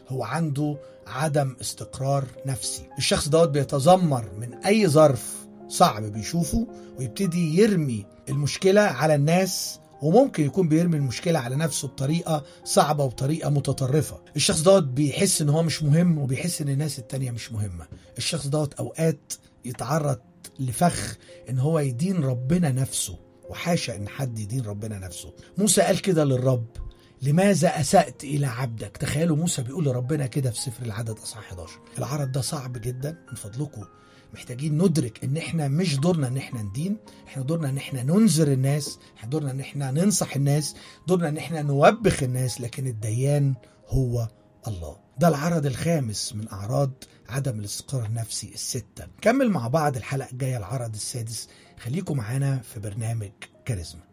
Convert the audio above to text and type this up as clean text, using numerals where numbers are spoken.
هو عنده عدم استقرار نفسي. الشخص دوت بيتذمر من أي ظرف صعب بيشوفه ويبتدي يرمي المشكلة على الناس، وممكن يكون بيرمي المشكلة على نفسه بطريقة صعبة وبطريقة متطرفة. الشخص دوت بيحس ان هو مش مهم وبيحس ان الناس التانية مش مهمة. الشخص دوت اوقات يتعرض لفخ ان هو يدين ربنا نفسه، وحاشا ان حد يدين ربنا نفسه. موسى قال كده للرب: لماذا أسأت إلى عبدك؟ تخيلوا موسى بيقول لربنا كده في سفر العدد أصحاح 11. العرض ده صعب جدا. من فضلكم محتاجين ندرك ان احنا مش دورنا ان احنا ندين، احنا دورنا ان احنا ننذر الناس، احنا دورنا ان احنا ننصح الناس، دورنا ان احنا نوبخ الناس، لكن الديان هو الله. ده العرض الخامس من أعراض عدم الاستقرار النفسي الستة. كمل مع بعض الحلقة الجاية العرض السادس. خليكم معانا في برنامج كاريزما.